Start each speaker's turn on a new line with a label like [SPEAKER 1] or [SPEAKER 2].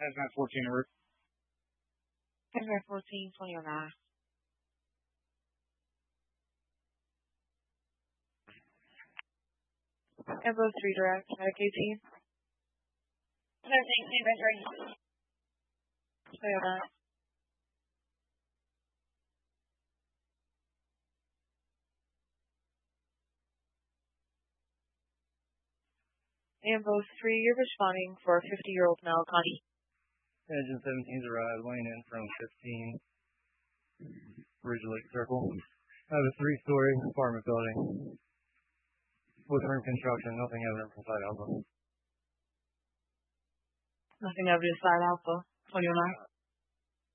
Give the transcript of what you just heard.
[SPEAKER 1] Hazmat 14 roof.
[SPEAKER 2] Hazmat 14, 2009. Evo 3 direct, medic 18.
[SPEAKER 3] 17, veteran.
[SPEAKER 2] Toyota. Ambo 3, you're responding for a 50-year-old male, Connie.
[SPEAKER 1] Engine 17's arrived, laying in from 15 Ridge Lake Circle. I have a 3-story apartment building with room construction, nothing evident from side alpha.
[SPEAKER 2] Nothing evident side alpha, 2009.